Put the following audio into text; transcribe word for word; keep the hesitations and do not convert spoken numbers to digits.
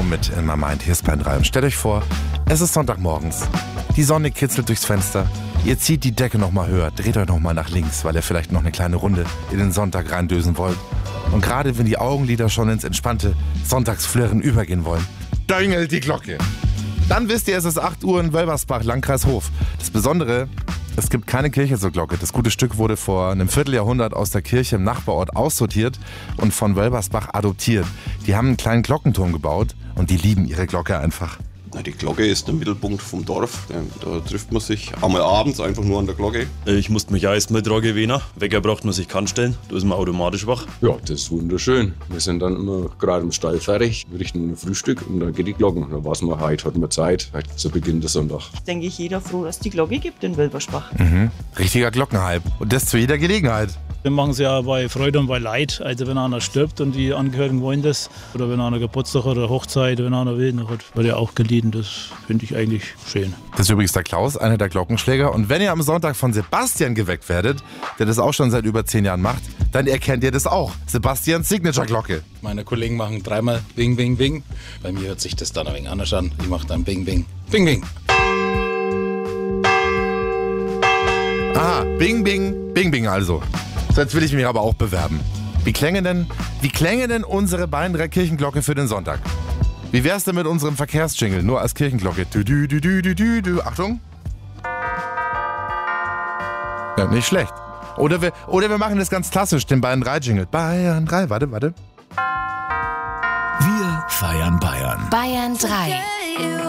mit In My Mind. Hier ist Bayern drei. Und stellt euch vor, es ist Sonntagmorgens. Die Sonne kitzelt durchs Fenster. Ihr zieht die Decke noch mal höher, dreht euch noch mal nach links, weil ihr vielleicht noch eine kleine Runde in den Sonntag reindösen wollt. Und gerade wenn die Augenlider schon ins entspannte Sonntagsflirren übergehen wollen, döngelt die Glocke. Dann wisst ihr, es ist acht Uhr in Wölversbach, Landkreis Hof. Das Besondere, es gibt keine Kirche zur Glocke. Das gute Stück wurde vor einem Vierteljahrhundert aus der Kirche im Nachbarort aussortiert und von Wölversbach adoptiert. Die haben einen kleinen Glockenturm gebaut und die lieben ihre Glocke einfach. Die Glocke ist der Mittelpunkt vom Dorf. Da trifft man sich einmal abends einfach nur an der Glocke. Ich musste mich erstmal dran gewöhnen. Wecker braucht man sich keinen stellen. Da ist man automatisch wach. Ja, das ist wunderschön. Wir sind dann immer gerade im Stall fertig, wir richten ein Frühstück und dann geht die Glocken. Da weiß man, heute hat man Zeit, heute zu Beginn des Sonntags. Denke ich, jeder froh, dass die Glocke gibt in Wölversbach. Mhm. Richtiger Glockenhype. Und das zu jeder Gelegenheit. Wir machen es ja bei Freude und bei Leid. Also wenn einer stirbt und die Angehörigen wollen das, oder wenn einer Geburtstag hat oder Hochzeit, wenn einer will, dann wird ja auch geliehen. Das finde ich eigentlich schön. Das ist übrigens der Klaus, einer der Glockenschläger. Und wenn ihr am Sonntag von Sebastian geweckt werdet, der das auch schon seit über zehn Jahren macht, dann erkennt ihr das auch. Sebastians Signature-Glocke. Meine Kollegen machen dreimal Bing, Bing, Bing. Bei mir hört sich das dann ein wenig anders an. Ich mache dann Bing, Bing, Bing, Bing. Aha, Bing, Bing, Bing, Bing also. So, jetzt will ich mich aber auch bewerben. Wie klänge denn, wie klänge denn unsere Bayern drei Kirchenglocke für den Sonntag? Wie wär's denn mit unserem Verkehrsjingle, nur als Kirchenglocke? Du, du, du, du, du, du, du. Achtung. Ja, nicht schlecht. Oder wir, oder wir machen das ganz klassisch, den Bayern drei Jingle. Bayern drei, warte, warte. Wir feiern Bayern. Bayern drei.